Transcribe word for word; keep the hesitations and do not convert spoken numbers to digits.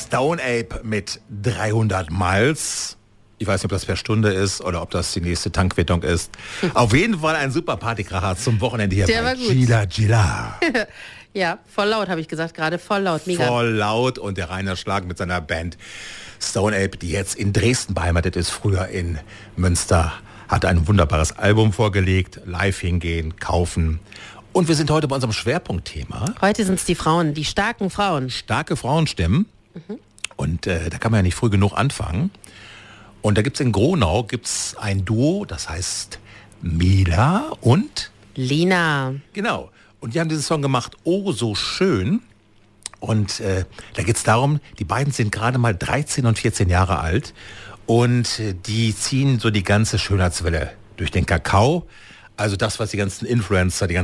Stone Ape mit dreihundert Miles. Ich weiß nicht, ob das per Stunde ist oder ob das die nächste Tankquittung ist. Auf jeden Fall ein super Partykracher zum Wochenende hier Der bei war gut. Gila Gila. Ja, voll laut, habe ich gesagt, gerade voll laut, mega. Voll laut und der Rainer Schlag mit seiner Band Stone Ape, die jetzt in Dresden beheimatet ist, früher in Münster, hat ein wunderbares Album vorgelegt. Live hingehen, kaufen. Und wir sind heute bei unserem Schwerpunktthema. Heute sind es die Frauen, die starken Frauen. Starke Frauenstimmen. Mhm. Und äh, da kann man ja nicht früh genug anfangen. Und da gibt es in Gronau gibt's ein Duo, das heißt Mila und Lina. Genau. Und die haben diesen Song gemacht, Oh, so schön. Und äh, da geht es darum, die beiden sind gerade mal dreizehn und vierzehn Jahre alt. Und äh, die ziehen so die ganze Schönheitswelle durch den Kakao. Also das, was die ganzen Influencer, die ganzen